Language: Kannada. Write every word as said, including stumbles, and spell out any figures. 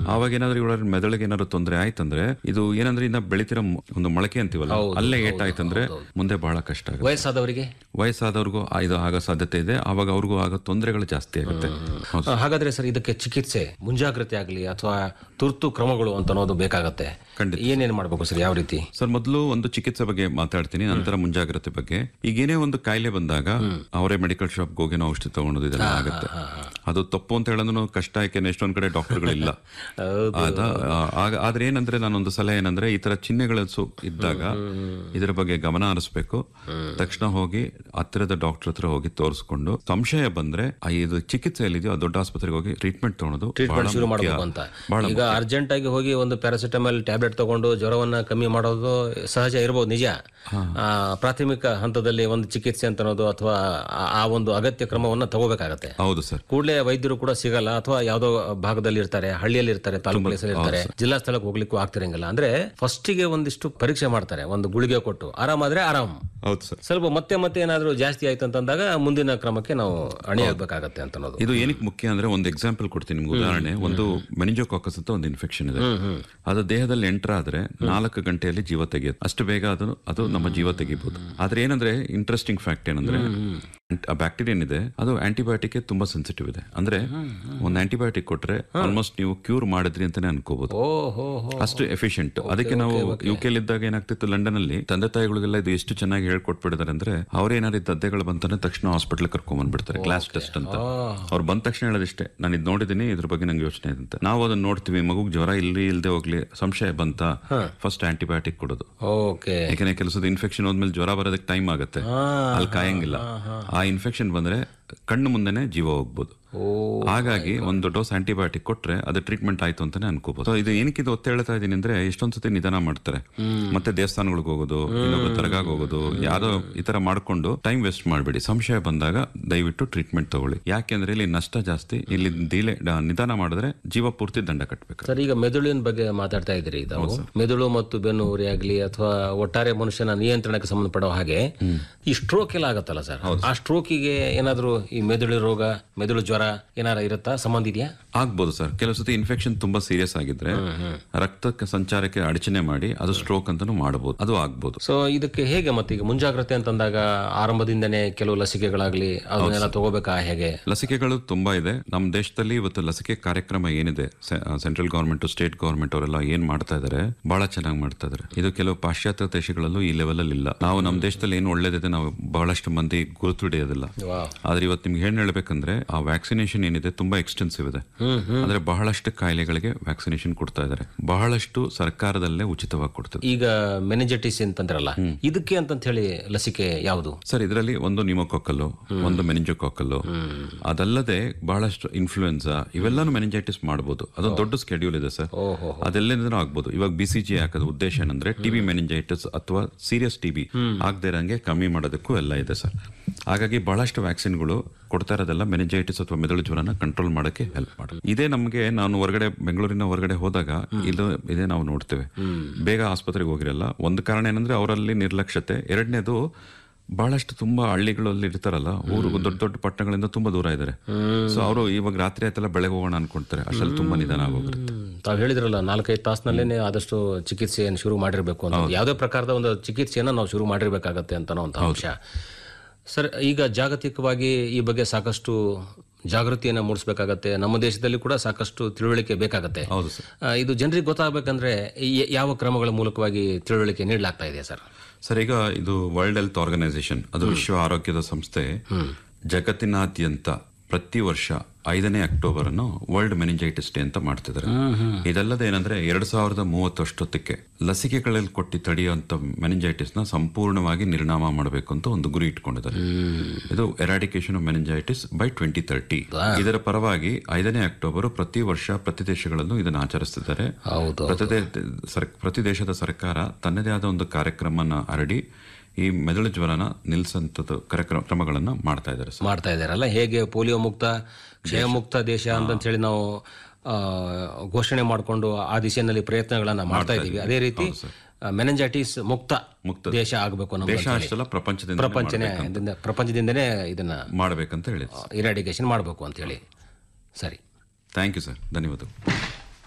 ಆವಾಗ ಏನಾದ್ರು ಇವಳ ಮೆದುಳಿಗೆ ಏನಾದ್ರು ತೊಂದರೆ ಆಯ್ತಂದ್ರೆ ಇದು ಏನಂದ್ರೆ ಇನ್ನ ಬೆಳಿತಿರೋ ಒಂದು ಮೊಳಕೆ ಅಂತೀವಲ್ಲ ಅಲ್ಲೇ ಏಟಾಯ್ತಂದ್ರೆ ಮುಂದೆ ಬಹಳ ಕಷ್ಟ ಆಗುತ್ತೆ. ವಯಸ್ಸಾದವರಿಗೆ ವಯಸ್ಸಾದವ್ರಿಗೂ ಇದು ಆಗೋ ಸಾಧ್ಯತೆ ಇದೆ. ಆವಾಗ ಅವ್ರಿಗೂ ಆಗೋ ತೊಂದರೆಗಳು ಜಾಸ್ತಿ ಆಗುತ್ತೆ. ಹಾಗಾದ್ರೆ ಸರ್ ಇದಕ್ಕೆ ಚಿಕಿತ್ಸೆ ಮುಂಜಾಗ್ರತೆ ಆಗಲಿ ಅಥವಾ ತುರ್ತು ಕ್ರಮಗಳು ಅಂತ ಅನ್ನೋದು ಬೇಕಾಗತ್ತೆ. ಏನೇನು ಮಾಡಬೇಕು ಸರ್, ಯಾವ ರೀತಿ? ಸರ್ ಮೊದಲು ಒಂದು ಚಿಕಿತ್ಸೆ ಬಗ್ಗೆ ಮಾತಾಡ್ತೀನಿ, ನಂತರ ಮುಂಜಾಗ್ರತೆ ಬಗ್ಗೆ. ಈಗೇನೇ ಒಂದು ಕಾಯಿಲೆ ಬಂದಾಗ ಅವರೇ ಮೆಡಿಕಲ್ ಶಾಪ್ಗೆ ಹೋಗಿ ನಾವು ಔಷಧಿ ತಗೊಳೋದು ಇದೆಲ್ಲ ಆಗುತ್ತೆ. ಅದು ತಪ್ಪು ಅಂತ ಹೇಳೋದು ಕಷ್ಟ, ಯಾಕೆಂದ್ರೆ ಎಷ್ಟೊಂದ್ ಕಡೆ ಡಾಕ್ಟರ್ಗಳಿಲ್ಲ. ಆದ್ರೆ ಏನಂದ್ರೆ ನಾನೊಂದು ಸಲಹೆ ಏನಂದ್ರೆ ಈ ತರ ಚಿಹ್ನೆಗಳು ಇದ್ದಾಗ ಇದರ ಬಗ್ಗೆ ಗಮನ ಹರಿಸ್ಬೇಕು. ತಕ್ಷಣ ಹೋಗಿ ಹತ್ತಿರದ ಡಾಕ್ಟರ್ ಹತ್ರ ಹೋಗಿ ತೋರಿಸ್ಕೊಂಡು ಸಂಶಯ ಬಂದ್ರೆ ಇದು ಚಿಕಿತ್ಸೆ ಎಲ್ಲಿದೆಯೋ ಆ ದೊಡ್ಡ ಆಸ್ಪತ್ರೆಗೆ ಹೋಗಿ ಟ್ರೀಟ್ಮೆಂಟ್ ತಗೊಳೋದು ಟ್ರೀಟ್ಮೆಂಟ್ ಶುರು ಮಾಡಬೇಕು ಅಂತ. ಈಗ ಅರ್ಜೆಂಟ್ ಆಗಿ ಹೋಗಿ ಒಂದು ಪ್ಯಾರಾಸಿಟಮಾಲ್ ಟ್ಯಾಬ್ಲೆಟ್ ತಗೊಂಡು ಜ್ವರವನ್ನ ಕಮ್ಮಿ ಮಾಡೋದು ಸಹಜ ಇರಬಹುದು, ನಿಜ. ಪ್ರಾಥಮಿಕ ಹಂತದಲ್ಲಿ ಒಂದು ಚಿಕಿತ್ಸೆ ಅಂತ ಅನ್ನೋದು ಅಥವಾ ಆ ಒಂದು ಅಗತ್ಯ ಕ್ರಮವನ್ನ ತಗೋಬೇಕಾಗತ್ತೆ. ಹೌದು ಸರ್. ಕೂಡಲೇ ವೈದ್ಯರು ಕೂಡ ಸಿಗಲ್ಲ, ಅಥವಾ ಯಾವ್ದೋ ಭಾಗದಲ್ಲಿ ಇರ್ತಾರೆ, ಹಳ್ಳಿಯಲ್ಲಿ ಇರ್ತಾರೆ, ತಾಲೂಕು ಪ್ಲೇಸಲ್ಲಿ ಇರ್ತಾರೆ, ಜಿಲ್ಲಾ ಸ್ಥಳಕ್ಕೆ ಹೋಗ್ಲಿಕ್ಕೂ ಆಗ್ತಿರಂಗಿಲ್ಲ. ಅಂದ್ರೆ ಫಸ್ಟ್ ಗೆ ಒಂದಿಷ್ಟು ಪರೀಕ್ಷೆ ಮಾಡ್ತಾರೆ, ಒಂದು ಗುಳಿಗೆ ಕೊಟ್ಟು ಆರಾಮಾದ್ರೆ ಆರಾಮ್. ಹೌದು ಸರ್. ಸ್ವಲ್ಪ ಮತ್ತೆ ಮತ್ತೆ ಏನಾದ್ರು ಜಾಸ್ತಿ ಆಯ್ತು ಅಂತಂದಾಗ ಮುಂದಿನ ಕ್ರಮಕ್ಕೆ ನಾವು ಅಣಿಯಾಗಬೇಕಾಗತ್ತೆ ಅಂತ ಅನ್ನೋದು. ಇದು ಏನಕ್ಕೆ ಮುಖ್ಯ ಅಂದ್ರೆ ಒಂದು ಎಕ್ಸಾಂಪಲ್ ಕೊಡ್ತೀನಿ ನಿಮ್ಗೆ, ಉದಾಹರಣೆ. ಒಂದು ಮೆನಿಂಜೋಕಾಕಸ್ ಅಂತ ಒಂದು ಇನ್ಫೆಕ್ಷನ್ ಇದೆ. ಅದು ದೇಹದಲ್ಲಿ ಎಂಟರ್ ಆದ್ರೆ ನಾಲ್ಕು ಗಂಟೆಯಲ್ಲಿ ಜೀವ ತೆಗೆಯುತ್ತೆ. ಅಷ್ಟು ಬೇಗ ಅದು ಅದು ನಮ್ಮ ಜೀವ ತೆಗಿಬಹುದು. ಆದ್ರೆ ಏನಂದ್ರೆ ಇಂಟ್ರೆಸ್ಟಿಂಗ್ ಫ್ಯಾಕ್ಟ್ ಏನಂದ್ರೆ ಆ ಬ್ಯಾಕ್ಟೀರಿಯಾ ಏನಿದೆ ಅದು ಆಂಟಿಬಯೋಟಿಕ್ ತುಂಬಾ ಸೆನ್ಸಿಟಿವ್ ಇದೆ. ಅಂದ್ರೆ ಒಂದು ಆಂಟಿಬಯೋಟಿಕ್ ಕೊಟ್ರೆ ಆಲ್ಮೋಸ್ಟ್ ನೀವು ಕ್ಯೂರ್ ಮಾಡಿದ್ರಿ ಅಂತಾನೆ ಅನ್ಕೋಬಹುದು, ಅಷ್ಟು ಎಫಿಷಿಯಂಟ್. ಅದಕ್ಕೆ ನಾವು ಯು ಕೆ ಇದ್ದಾಗ ಏನಾಗ್ತಿತ್ತು, ಲಂಡನ್ ಅಲ್ಲಿ ತಂದೆ ತಾಯಿಗಳಿಗೆಲ್ಲ ಇದು ಎಷ್ಟು ಚೆನ್ನಾಗಿ ಹೇಳ್ಕೊಟ್ಬಿಡಿದಾರೆ ಅಂದ್ರೆ ಅವ್ರೇನಾದ್ರು ದದ್ದೆಗಳು ಬಂತಾನೆ ತಕ್ಷಣ ಹಾಸ್ಪಿಟಲ್ ಕರ್ಕೊಂಡ್ ಬಂದ್ಬಿಡ್ತಾರೆ, ಗ್ಲಾಸ್ ಟೆಸ್ಟ್ ಅಂತ. ಅವ್ರು ಬಂದ ತಕ್ಷಣ ಹೇಳೋದಿಷ್ಟೇ, ನಾನು ಇದು ನೋಡಿದೀನಿ, ಇದ್ರ ಬಗ್ಗೆ ನಂಗೆ ಯೋಚನೆ ಇದೆ ಅಂತ. ನಾವು ಅದನ್ನ ನೋಡ್ತೀವಿ, ಮಗುಗ್ ಜ್ವರ ಇಲ್ಲಿ ಇಲ್ಲದೆ ಹೋಗ್ಲಿ, ಸಂಶಯ ಬಂತ ಫಸ್ಟ್ ಆಂಟಿಬಯೋಟಿಕ್ ಕೊಡೋದು. ಯಾಕಂದ್ರೆ ಕೆಲಸದ ಇನ್ಫೆಕ್ಷನ್ ಹೋದ್ಮೇಲೆ ಜ್ವರ ಬರೋದಕ್ಕೆ ಟೈಮ್ ಆಗುತ್ತೆ, ಅಲ್ಲಿ ಕಾಯಂಗಿಲ್ಲ. ಆ ಇನ್ಫೆಕ್ಷನ್ ಬಂದ್ರೆ ಕಣ್ಣು ಮುಂದೆನೆ ಜೀವ ಹೋಗ್ಬೋದು. ಹಾಗಾಗಿ ಒಂದು ಡೋಸ್ ಆಂಟಿಬಯೋಟಿಕ್ ಕೊಟ್ರೆ ಅದು ಟ್ರೀಟ್ಮೆಂಟ್ ಆಯ್ತು ಅಂತಾನೆ ಅನ್ಕೋಬಹುದು. ಇದು ಏನಕ್ಕೆ ಇದು ಒತ್ತ ಹೇಳ್ತಾ ಇದೀನಿ ಅಂದ್ರೆ ಎಷ್ಟೊಂದ್ ಸತಿ ನಿಧಾನ ಮಾಡ್ತಾರೆ, ಮತ್ತೆ ದೇವಸ್ಥಾನಗಳಿಗೆ ಹೋಗೋದು, ಇನ್ನೊಬ್ರು ದರ್ಗಾಗ್ ಹೋಗೋದು, ಯಾವ್ದೋ ಈ ತರ ಮಾಡ್ಕೊಂಡು ಟೈಮ್ ವೇಸ್ಟ್ ಮಾಡ್ಬೇಡಿ. ಸಂಶಯ ಬಂದಾಗ ದಯವಿಟ್ಟು ಟ್ರೀಟ್ಮೆಂಟ್ ತಗೊಳ್ಳಿ. ಯಾಕೆಂದ್ರೆ ಇಲ್ಲಿ ನಷ್ಟ ಜಾಸ್ತಿ, ಇಲ್ಲಿ ದಿಲೆ ನಿಧಾನ ಮಾಡಿದ್ರೆ ಜೀವ ಪೂರ್ತಿ ದಂಡ ಕಟ್ಟಬೇಕು. ಸರ್, ಈಗ ಮೆದುಳಿನ ಬಗ್ಗೆ ಮಾತಾಡ್ತಾ ಇದ್ರಿ. ಮೆದುಳು ಮತ್ತು ಬೆನ್ನು ಉರಿ ಆಗ್ಲಿ ಅಥವಾ ಒಟ್ಟಾರೆ ಮನುಷ್ಯನ ನಿಯಂತ್ರಣಕ್ಕೆ ಸಂಬಂಧಪಡೋ ಹಾಗೆ ಈ ಸ್ಟ್ರೋಕ್ ಎಲ್ಲ ಆಗತ್ತಲ್ಲ ಸರ್, ಆ ಸ್ಟ್ರೋಕಿಗೆ ಏನಾದ್ರು ಈ ಮೆದುಳು ರೋಗ, ಮೆದುಳು ಜ್ವರ ಏನಾರ ಇರುತ್ತಾ, ಸಂಬಂಧ ಇದೆಯಾ? ಆಗ್ಬೋದು ಸರ್. ಕೆಲವು ಸತಿ ಇನ್ಫೆಕ್ಷನ್ ತುಂಬಾ ಸೀರಿಯಸ್ ಆಗಿದ್ರೆ ರಕ್ತ ಸಂಚಾರಕ್ಕೆ ಅಡಚಣೆ ಮಾಡಿ ಅದು ಸ್ಟ್ರೋಕ್ ಅಂತಾನು ಮಾಡಬಹುದು, ಅದು ಆಗ್ಬೋದು. ಸೊ ಇದಕ್ಕೆ ಹೇಗೆ ಮತ್ತೆ ಈಗ ಮುಂಜಾಗ್ರತೆ ಅಂತಂದಾಗ ಆರಂಭದಿಂದನೇ ಕೆಲವು ಲಸಿಕೆಗಳಾಗ್ಲಿ ಅದನ್ನೆಲ್ಲ ತಗೋಬೇಕಾ, ಹೇಗೆ? ಲಸಿಕೆಗಳು ತುಂಬಾ ಇದೆ ನಮ್ಮ ದೇಶದಲ್ಲಿ. ಇವತ್ತು ಲಸಿಕೆ ಕಾರ್ಯಕ್ರಮ ಏನಿದೆ, ಸೆಂಟ್ರಲ್ ಗವರ್ಮೆಂಟ್, ಸ್ಟೇಟ್ ಗವರ್ಮೆಂಟ್ ಅವರೆಲ್ಲ ಏನ್ ಮಾಡ್ತಾ ಇದಾರೆ, ಬಹಳ ಚೆನ್ನಾಗಿ ಮಾಡ್ತಾ ಇದಾರೆ. ಇದು ಕೆಲವು ಪಾಶ್ಚಾತ್ಯ ದೇಶಗಳಲ್ಲೂ ಈ ಲೆವೆಲ್ ಅಲ್ಲಿ ಇಲ್ಲ. ನಾವು ನಮ್ಮ ದೇಶದಲ್ಲಿ ಏನು ಒಳ್ಳೇದಿದೆ ನಾವು ಬಹಳಷ್ಟು ಮಂದಿ ಗುರುತು ಹಿಡಿಯೋದಿಲ್ಲ. ಆದ್ರೆ ಇವತ್ತು ನಿಮ್ಗೆ ಏನ್ ಹೇಳ್ಬೇಕಂದ್ರೆ ಆ ವ್ಯಾಕ್ಸಿನೇಷನ್ ಏನಿದೆ ತುಂಬಾ ಎಕ್ಸ್ಟೆನ್ಸಿವ್ ಇದೆ. ಅಂದ್ರೆ ಬಹಳಷ್ಟು ಕಾಯಿಲೆಗಳಿಗೆ ವ್ಯಾಕ್ಸಿನೇಷನ್ ಕೊಡ್ತಾ ಇದಾರೆ, ಬಹಳಷ್ಟು ಸರ್ಕಾರದಲ್ಲೇ ಉಚಿತವಾಗಿ ಕೊಡ್ತದೆ. ಈಗ ಮೆನಿಂಜೈಟಿಸ್ ಅಂತಂದ್ರಲ್ಲ, ಇದಕ್ಕೆ ಅಂತ ಹೇಳಿ ಲಸಿಕೆ ಯಾವುದು ಸರ್? ಇದರಲ್ಲಿ ಒಂದು ನ್ಯೂಮೋಕಾಕಲ್, ಒಂದು ಮೆನಿಂಜೋಕಾಕಲ್, ಅದಲ್ಲದೆ ಬಹಳಷ್ಟು ಇನ್ಫ್ಲೂಯೆನ್ಸಾ, ಇವೆಲ್ಲಾನು ಮೆನಿಂಜೈಟಿಸ್ ಮಾಡಬಹುದು. ಅದೊಂದು ದೊಡ್ಡ ಸ್ಕೆಡ್ಯೂಲ್ ಇದೆ ಸರ್, ಅದೆಲ್ಲದೂ ಆಗ್ಬಹುದು. ಇವಾಗ ಬಿಸಿಜಿ ಹಾಕೋದು ಉದ್ದೇಶ ಏನಂದ್ರೆ ಟಿಬಿ ಮೆನಿಂಜೈಟಿಸ್ ಅಥವಾ ಸೀರಿಯಸ್ ಟಿಬಿ ಆಗದೆ ಇರಂಗೆ ಕಮ್ಮಿ ಮಾಡೋದಕ್ಕೂ ಎಲ್ಲ ಇದೆ ಸರ್. ಹಾಗಾಗಿ ಬಹಳಷ್ಟು ವ್ಯಾಕ್ಸಿನ್ಗಳು ಕೊಡ್ತಾ ಇರೋದೆಲ್ಲ ಮೆನಿಂಜೈಟಿಸ್ ಅಥವಾ ಮೆದುಳು ಜ್ವರನ ಕಂಟ್ರೋಲ್ ಮಾಡಕ್ಕೆ ಹೆಲ್ಪ್ ಮಾಡುತ್ತೆ. ಇದೇ ನಮಗೆ, ನಾನು ಹೊರಗಡೆ ಬೆಂಗಳೂರಿನ ಹೊರಗಡೆ ಹೋದಾಗ ಇದು ಇದೇ ನಾವು ನೋಡ್ತೇವೆ. ಬೇಗ ಆಸ್ಪತ್ರೆಗೆ ಹೋಗಿರಲ್ಲ. ಒಂದು ಕಾರಣ ಏನಂದ್ರೆ ಅವರಲ್ಲಿ ನಿರ್ಲಕ್ಷ್ಯತೆ, ಎರಡನೇದು ಬಹಳಷ್ಟು ತುಂಬಾ ಹಳ್ಳಿಗಳಲ್ಲಿ ಇರ್ತಾರಲ್ಲ, ಊರು ದೊಡ್ಡ ದೊಡ್ಡ ಪಟ್ಟಣಗಳಿಂದ ತುಂಬಾ ದೂರ ಇದಾರೆ. ಸೊ ಅವರು ಇವಾಗ ರಾತ್ರಿ ಆಯ್ತಲ್ಲ ಬೆಳಗ್ಗೆ ಹೋಗೋಣ ಅನ್ಕೊಂತಾರೆ, ಅಷ್ಟಲ್ಲಿ ತುಂಬಾ ನಿಧಾನ ಆಗೋಗಿರುತ್ತೆ. ತಾವು ಹೇಳಿದ್ರಲ್ಲ ನಾಲ್ಕೈದು ತಾಸಿನಲ್ಲೇನೆ ಆದಷ್ಟು ಚಿಕಿತ್ಸೆಯನ್ನು ಶುರು ಮಾಡಿರ್ಬೇಕು ಅಂತ, ಯಾವುದೇ ಪ್ರಕಾರದ ಒಂದು ಚಿಕಿತ್ಸೆಯನ್ನು ನಾವು ಶುರು ಮಾಡಿರ್ಬೇಕಾಗತ್ತೆ ಅಂತ ಒಂದು ಅಂಶ. ಸರ್, ಈಗ ಜಾಗತಿಕವಾಗಿ ಈ ಬಗ್ಗೆ ಸಾಕಷ್ಟು ಜಾಗೃತಿಯನ್ನು ಮೂಡಿಸಬೇಕಾಗತ್ತೆ. ನಮ್ಮ ದೇಶದಲ್ಲಿ ಕೂಡ ಸಾಕಷ್ಟು ತಿಳುವಳಿಕೆ ಬೇಕಾಗತ್ತೆ. ಇದು ಜನರಿಗೆ ಗೊತ್ತಾಗಬೇಕಂದ್ರೆ ಯಾವ ಕ್ರಮಗಳ ಮೂಲಕವಾಗಿ ತಿಳುವಳಿಕೆ ನೀಡಲಾಗ್ತಾ ಇದೆ ಸರ್? ಸರ್, ಈಗ ಇದು ವರ್ಲ್ಡ್ ಹೆಲ್ತ್ ಆರ್ಗನೈಸೇಷನ್, ಅದು ವಿಶ್ವ ಆರೋಗ್ಯದ ಸಂಸ್ಥೆ, ಜಗತ್ತಿನಾದ್ಯಂತ ಪ್ರತಿ ವರ್ಷ ಐದನೇ ಅಕ್ಟೋಬರ್ ಅನ್ನು ವರ್ಲ್ಡ್ ಮೆನಿಂಜೈಟಿಸ್ ಡೇ ಅಂತ ಮಾಡ್ತಿದ್ದಾರೆ. ಇದಲ್ಲದೆ ಏನಂದ್ರೆ ಎರಡ್ ಸಾವಿರದ ಮೂವತ್ತಷ್ಟೊತ್ತಿಗೆ ಲಸಿಕೆಗಳಲ್ಲಿ ಕೊಟ್ಟಿ ತಡೆಯುವಂತ ಮೆನಿಂಜೈಟಿಸ್ ನ ಸಂಪೂರ್ಣವಾಗಿ ನಿರ್ನಾಮ ಮಾಡಬೇಕು ಅಂತ ಒಂದು ಗುರಿ ಇಟ್ಕೊಂಡಿದ್ದಾರೆ. ಇದು eradication of meningitis by twenty thirty. ಇದರ ಪರವಾಗಿ ಐದನೇ ಅಕ್ಟೋಬರ್ ಪ್ರತಿ ವರ್ಷ ಪ್ರತಿ ದೇಶಗಳಲ್ಲೂ ಇದನ್ನು ಆಚರಿಸ್ತಿದ್ದಾರೆ. ಪ್ರತಿ ದೇಶದ ಸರ್ಕಾರ ತನ್ನದೇ ಆದ ಒಂದು ಕಾರ್ಯಕ್ರಮನ ಹರಡಿ ಈ ಮೆದುಳು ಜ್ವರನ ನಿಲ್ಸಂತದ್ದು ಕ್ರಮಗಳನ್ನ ಮಾಡ್ತಾ ಇದ್ದಾರೆ ಮಾಡ್ತಾ ಇದಾರಲ್ಲ. ಹೇಗೆ ಪೋಲಿಯೋ ಮುಕ್ತ, ಕ್ಷಯ ಮುಕ್ತ ದೇಶ ಅಂತ ಹೇಳಿ ನಾವು ಘೋಷಣೆ ಮಾಡಿಕೊಂಡು ಆ ದಿಶೆಯಲ್ಲಿ ಪ್ರಯತ್ನಗಳನ್ನ ಮಾಡ್ತಾ ಇದೀವಿ, ಅದೇ ರೀತಿ ಮೆನಿಂಜೈಟಿಸ್ ಮುಕ್ತ ಮುಕ್ತ ದೇಶ ಆಗಬೇಕು ನಮ್ಮ ದೇಶ ಅಷ್ಟೆಲ್ಲ ಪ್ರಪಂಚದಿಂದ ಪ್ರಪಂಚನೇ ಪ್ರಪಂಚದಿಂದನೇ ಇದನ್ನ ಮಾಡಬೇಕಂತ ಹೇಳಿ, ಇರಾಡಿಕೇಶನ್ ಮಾಡಬೇಕು ಅಂತ ಹೇಳಿ. ಸರಿ, ಥ್ಯಾಂಕ್ ಯು ಸರ್, ಧನ್ಯವಾದಗಳು.